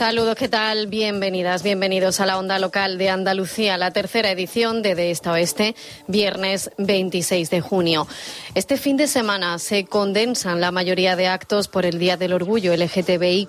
Saludos, ¿qué tal? Bienvenidas, bienvenidos a la Onda Local de Andalucía, la tercera edición de Este a Oeste, viernes 26 de junio. Este fin de semana se condensan la mayoría de actos por el Día del Orgullo LGTBIQ+,